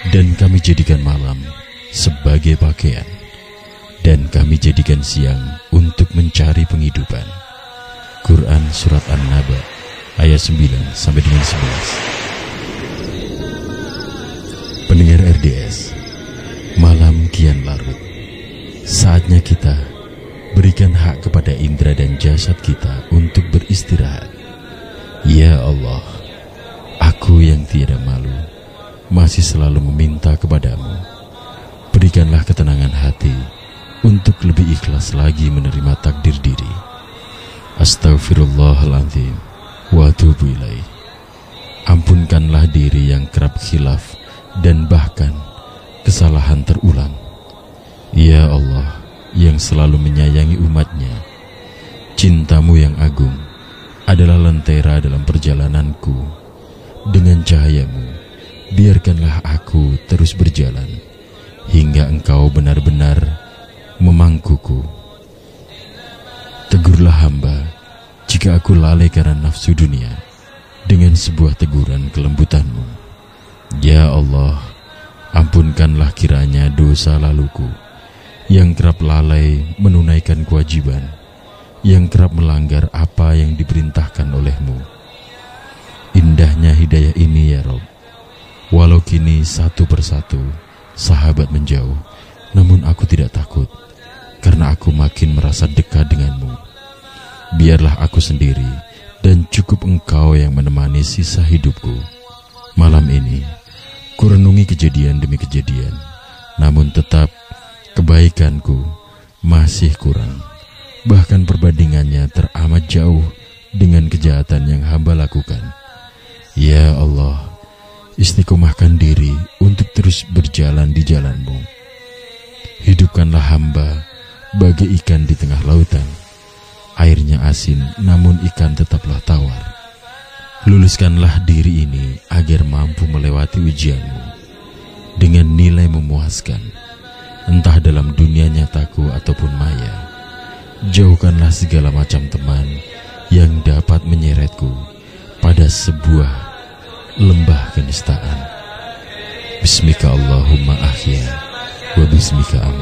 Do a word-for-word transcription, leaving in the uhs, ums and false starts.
Dan kami jadikan malam sebagai pakaian, dan kami jadikan siang untuk mencari penghidupan. Quran Surat An-Naba ayat sembilan sampai dengan sebelas. Pendengar R D S, malam kian larut. Saatnya kita berikan hak kepada indera dan jasad kita untuk beristirahat. Ya Allah, aku yang tiada malu masih selalu meminta kepadamu, berikanlah ketenangan hati untuk lebih ikhlas lagi menerima takdir diri. Astaghfirullahaladzim wa atubu ilaih. Ampunkanlah diri yang kerap khilaf dan bahkan kesalahan terulang. Ya Allah yang selalu menyayangi umatnya, cintamu yang agung adalah lentera dalam perjalananku. Dengan cahayamu biarkanlah aku terus berjalan hingga engkau benar-benar memangkuku. Tegurlah hamba jika aku lalai karena nafsu dunia dengan sebuah teguran kelembutanmu. Ya Allah, ampunkanlah kiranya dosa laluku yang kerap lalai menunaikan kewajiban, yang kerap melanggar apa yang diperintahkan olehmu. Indahnya hidayah ini ya Rabb. Walau kini satu persatu sahabat menjauh, namun aku tidak takut, karena aku makin merasa dekat denganmu. Biarlah aku sendiri dan cukup engkau yang menemani sisa hidupku. Malam ini, kurenungi kejadian demi kejadian, namun tetap kebaikanku masih kurang. Bahkan perbandingannya teramat jauh dengan kejahatan yang hamba lakukan. Ya Allah, istiqomahkan diri untuk terus berjalan di jalanmu. Hidupkanlah hamba bagai ikan di tengah lautan. Airnya asin, namun ikan tetaplah tawar. Luluskanlah diri ini agar mampu melewati ujianmu dengan nilai memuaskan, entah dalam dunia nyataku ataupun maya. Jauhkanlah segala macam teman yang dapat menyeretku pada sebuah lembah kenistaan. Bismika Allahumma ahya wa bismika amut.